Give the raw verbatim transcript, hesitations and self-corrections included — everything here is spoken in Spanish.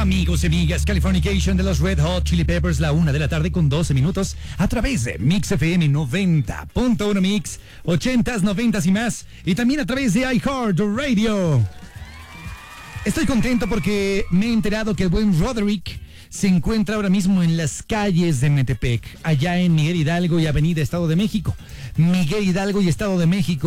Amigos y amigas, Californication de los Red Hot Chili Peppers, la una de la tarde con doce minutos, a través de Mix F M noventa punto uno Mix, ochentas, noventas y más, y también a través de iHeartRadio. Estoy contento porque me he enterado que el buen Roderick se encuentra ahora mismo en las calles de Metepec, allá en Miguel Hidalgo y Avenida Estado de México. Miguel Hidalgo y Estado de México.